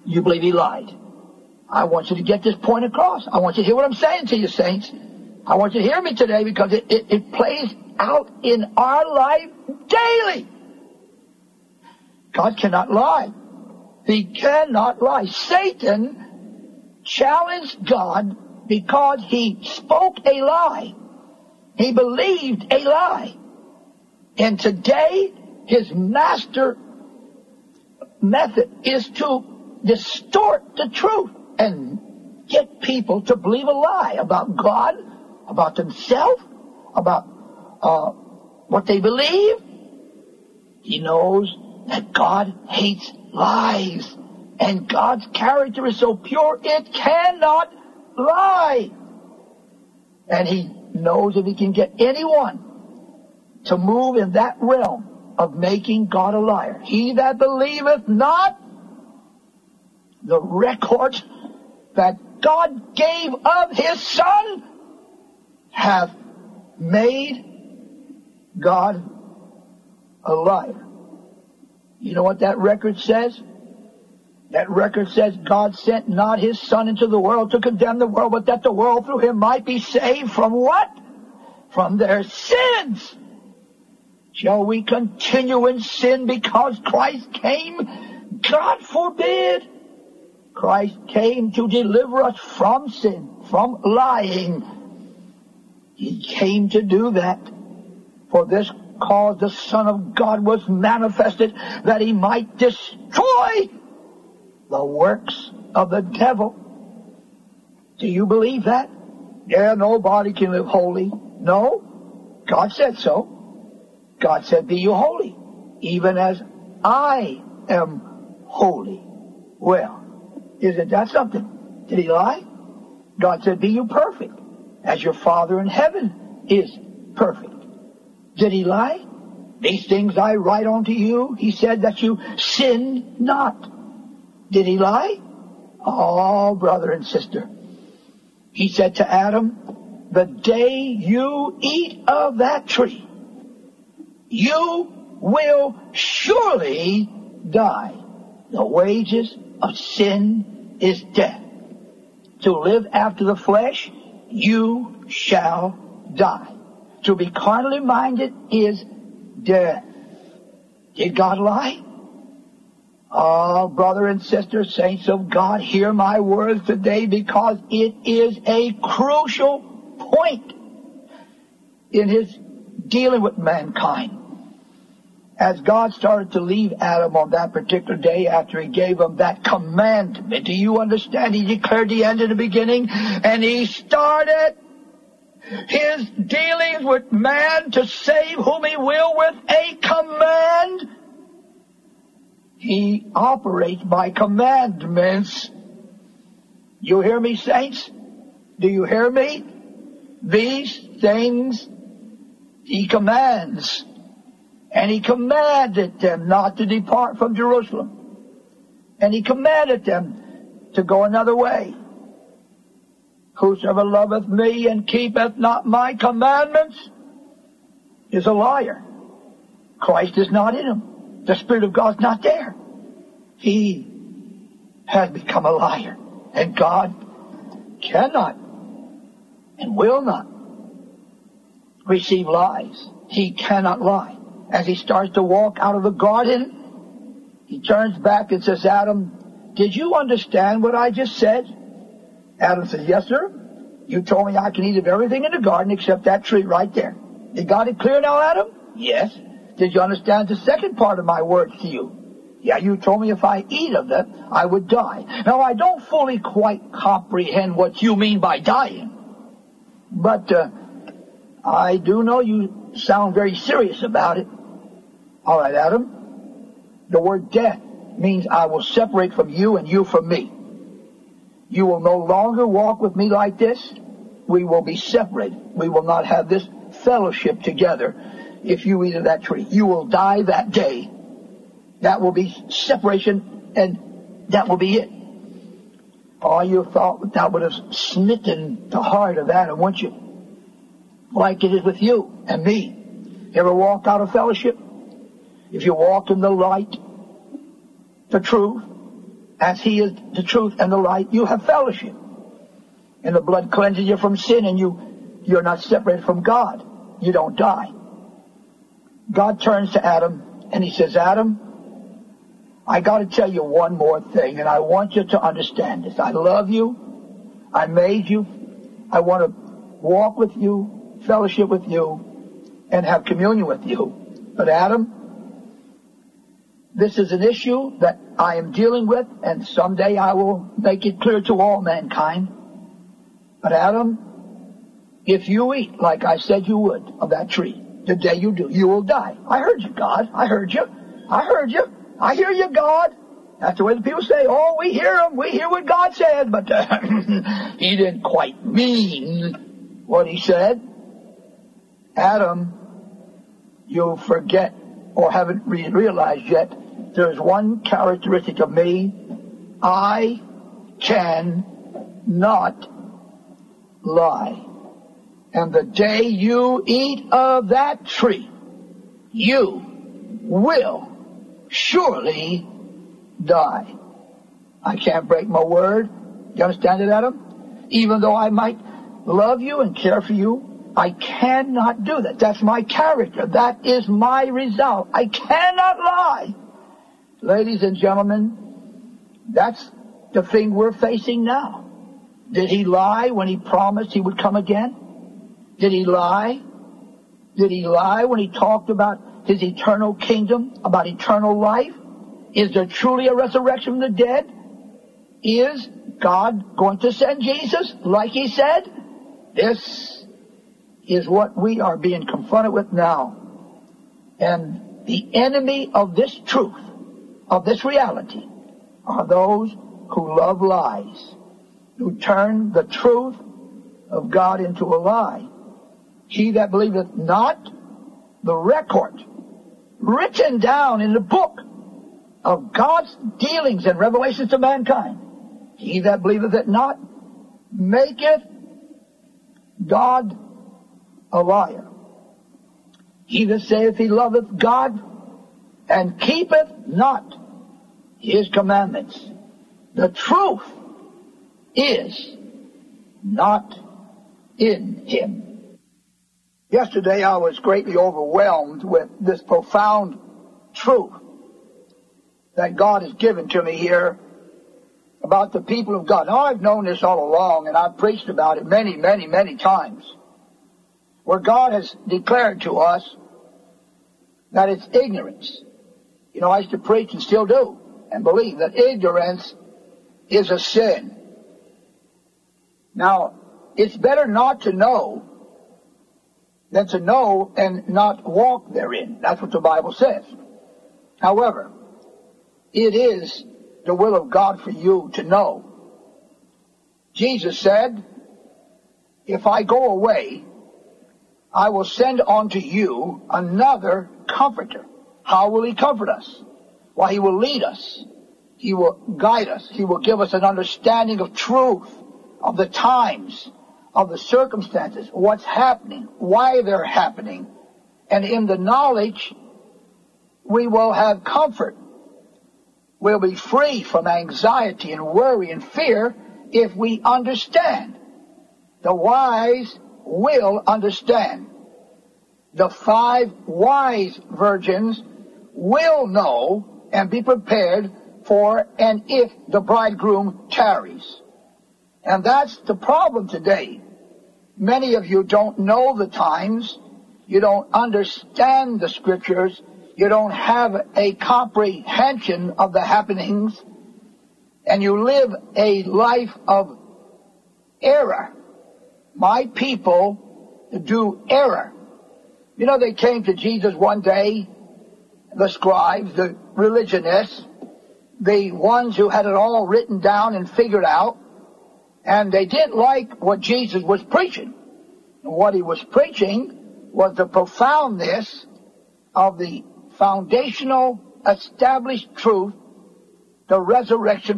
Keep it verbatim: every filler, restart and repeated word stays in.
You believe he lied. I want you to get this point across. I want you to hear what I'm saying to you, saints. I want you to hear me today because it, it, it plays out in our life daily. God cannot lie. He cannot lie. Satan challenged God because he spoke a lie. He believed a lie. And today, his master method is to distort the truth and get people to believe a lie about God, about themselves, about uh, what they believe. He knows that God hates lies. And God's character is so pure, it cannot lie. And he knows if he can get anyone to move in that realm of making God a liar. He that believeth not the record that God gave of his Son hath made God a liar. You know what that record says? That record says God sent not his Son into the world to condemn the world, but that the world through him might be saved from what? From their sins. Shall we continue in sin because Christ came? God forbid. Christ came to deliver us from sin, from lying. He came to do that. For this cause the Son of God was manifested, that he might destroy the works of the devil. Do you believe that? Yeah, nobody can live holy. No, God said so. God said, be you holy, even as I am holy. Well, isn't that something? Did he lie? God said, be you perfect, as your Father in heaven is perfect. Did he lie? These things I write unto you, he said, that you sin not. Did he lie? Oh, brother and sister. He said to Adam, the day you eat of that tree, you will surely die. The wages of sin is death. To live after the flesh, you shall die. To be carnally minded is death. Did God lie? Oh, brother and sister, saints of God, hear my words today because it is a crucial point in his dealing with mankind. As God started to leave Adam on that particular day after he gave him that commandment, do you understand? He declared the end in the beginning, and he started his dealings with man to save whom he will with a command. He operates by commandments. You hear me, saints? Do you hear me? These things he commands. And he commanded them not to depart from Jerusalem. And he commanded them to go another way. Whosoever loveth me and keepeth not my commandments is a liar. Christ is not in him. The Spirit of God is not there. He has become a liar. And God cannot and will not receive lies. He cannot lie. As he starts to walk out of the garden, he turns back and says, Adam, did you understand what I just said? Adam says, yes, sir. You told me I can eat of everything in the garden except that tree right there. You got it clear now, Adam? Yes. Did you understand the second part of my words to you? Yeah, you told me if I eat of it, I would die. Now, I don't fully quite comprehend what you mean by dying. But uh, I do know you sound very serious about it. All right, Adam. The word death means I will separate from you and you from me. You will no longer walk with me like this. We will be separated. We will not have this fellowship together if you eat of that tree. You will die that day. That will be separation, and that will be it. Oh, you thought that would have smitten the heart of Adam, wouldn't you? Like it is with you and me. You ever walk out of fellowship? If you walk in the light, the truth, as he is the truth and the light, you have fellowship. And the blood cleanses you from sin, and you, you're not separated from God. You don't die. God turns to Adam, and he says, Adam, I got to tell you one more thing, and I want you to understand this. I love you. I made you. I want to walk with you, fellowship with you, and have communion with you. But Adam, this is an issue that I am dealing with, and someday I will make it clear to all mankind. But Adam, if you eat like I said you would of that tree, the day you do, you will die. I heard you, God. I heard you. I heard you. I hear you, God. That's the way the people say, oh, we hear him. We hear what God said. But uh, he didn't quite mean what he said. Adam, you forget or haven't re- realized yet, there's one characteristic of me. I can not lie. And the day you eat of that tree, you will surely die. I can't break my word. You understand it, Adam? Even though I might love you and care for you, I cannot do that. That's my character. That is my resolve. I cannot lie. Ladies and gentlemen, that's the thing we're facing now. Did he lie when he promised he would come again? Did he lie? Did he lie when he talked about his eternal kingdom, about eternal life? Is there truly a resurrection from the dead? Is God going to send Jesus like he said? This is what we are being confronted with now. And the enemy of this truth, of this reality, are those who love lies, who turn the truth of God into a lie. He that believeth not the record written down in the book of God's dealings and revelations to mankind, he that believeth it not maketh God a liar. He that saith he loveth God and keepeth not his commandments, the truth is not in him. Yesterday I was greatly overwhelmed with this profound truth that God has given to me here about the people of God. Now, I've known this all along, and I've preached about it many, many, many times, where God has declared to us that it's ignorance. You know, I used to preach and still do, and believe that ignorance is a sin. Now, it's better not to know than to know and not walk therein. That's what the Bible says. However, it is the will of God for you to know. Jesus said, if I go away, I will send unto you another comforter. How will he comfort us? Why, he will lead us. He will guide us. He will give us an understanding of truth, of the times, of the circumstances, what's happening, why they're happening. And in the knowledge, we will have comfort. We'll be free from anxiety and worry and fear if we understand. The wise will understand. The five wise virgins will know and be prepared for and if the bridegroom tarries. And that's the problem today. Many of you don't know the times. You don't understand the scriptures. You don't have a comprehension of the happenings. And you live a life of error. My people do error. You know, they came to Jesus one day, the scribes, the religionists, the ones who had it all written down and figured out, and they didn't like what Jesus was preaching. And what he was preaching was the profoundness of the foundational, established truth, the resurrection